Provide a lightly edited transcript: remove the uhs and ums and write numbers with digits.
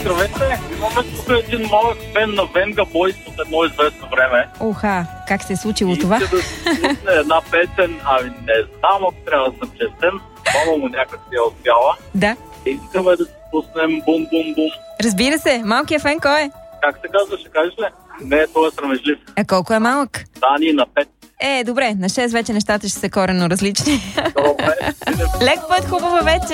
здравейте! Имаме тук един малък фен на Венга Бойс от едно известно време. Оха, как се е случило това? Иска да се пусне една песен, не знам, ако трябва да съм честен. Мама му някак си е успяла. Да. Искаме да се пуснем бум-бум-бум. Разбира се, малкият фен кой е? Как се казва, ще кажеш ли? Не, той е срамежлив. А колко е малък? Дани на 5. Добре, на 6 вече нещата ще са коренно различни. Добре. Лек път, хубава вечер!